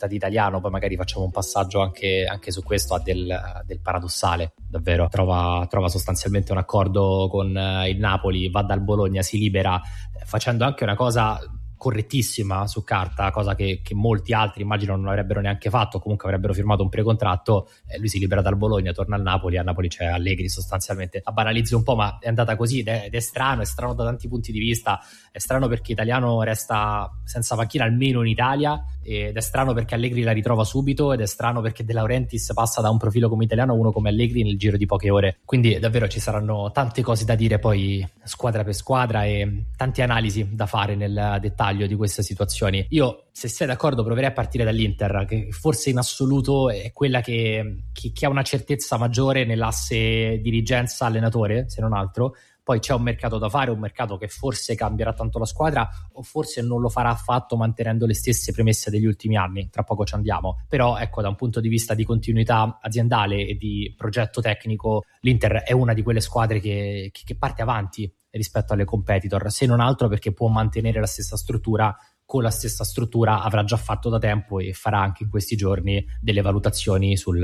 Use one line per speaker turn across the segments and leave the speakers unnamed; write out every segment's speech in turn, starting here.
risultati italiano, poi magari facciamo un passaggio anche su questo, ha del paradossale, davvero. Trova sostanzialmente un accordo con il Napoli, va dal Bologna, si libera, facendo anche una cosa correttissima su carta, cosa che molti altri immagino non avrebbero neanche fatto, comunque avrebbero firmato un precontratto. Lui si libera dal Bologna, torna al Napoli, a Napoli c'è Allegri sostanzialmente. La banalizzo un po', ma è andata così ed è strano da tanti punti di vista. È strano perché Italiano resta senza panchina almeno in Italia, ed è strano perché Allegri la ritrova subito, ed è strano perché De Laurentiis passa da un profilo come Italiano a uno come Allegri nel giro di poche ore. Quindi davvero ci saranno tante cose da dire poi squadra per squadra e tante analisi da fare nel dettaglio di queste situazioni. Io, se sei d'accordo, proverei a partire dall'Inter, che forse in assoluto è quella che ha una certezza maggiore nell'asse dirigenza-allenatore, se non altro. Poi c'è un mercato da fare, un mercato che forse cambierà tanto la squadra o forse non lo farà affatto mantenendo le stesse premesse degli ultimi anni, tra poco ci andiamo. Però ecco, da un punto di vista di continuità aziendale e di progetto tecnico, l'Inter è una di quelle squadre che parte avanti rispetto alle competitor, se non altro perché può mantenere la stessa struttura. Con la stessa struttura avrà già fatto da tempo e farà anche in questi giorni delle valutazioni sul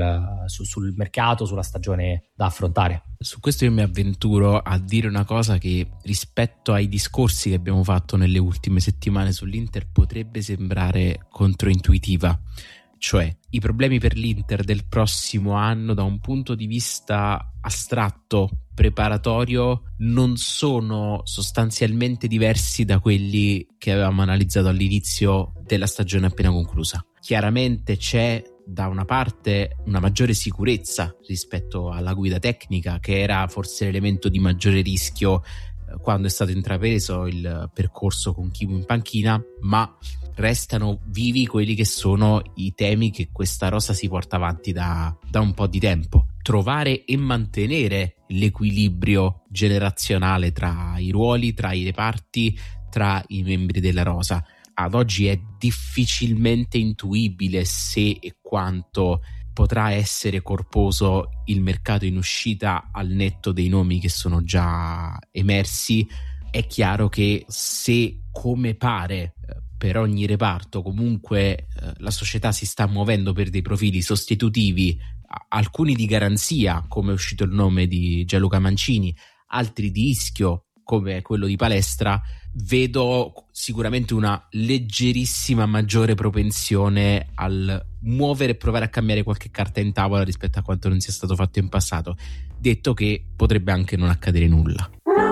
mercato, sulla stagione da affrontare.
Su questo io mi avventuro a dire una cosa che, rispetto ai discorsi che abbiamo fatto nelle ultime settimane sull'Inter, potrebbe sembrare controintuitiva. Cioè, i problemi per l'Inter del prossimo anno, da un punto di vista astratto, preparatorio, non sono sostanzialmente diversi da quelli che avevamo analizzato all'inizio della stagione appena conclusa. Chiaramente c'è da una parte una maggiore sicurezza rispetto alla guida tecnica, che era forse l'elemento di maggiore rischio quando è stato intrapreso il percorso con Kimu in panchina, ma restano vivi quelli che sono i temi che questa rosa si porta avanti da un po' di tempo. Trovare e mantenere l'equilibrio generazionale tra i ruoli, tra i reparti, tra i membri della rosa. Ad oggi è difficilmente intuibile se e quanto potrà essere corposo il mercato in uscita al netto dei nomi che sono già emersi. È chiaro che se, come pare, per ogni reparto comunque la società si sta muovendo per dei profili sostitutivi, alcuni di garanzia, come è uscito il nome di Gianluca Mancini, altri di rischio, come quello di Palestra, vedo sicuramente una leggerissima maggiore propensione al muovere e provare a cambiare qualche carta in tavola rispetto a quanto non sia stato fatto in passato, detto che potrebbe anche non accadere nulla.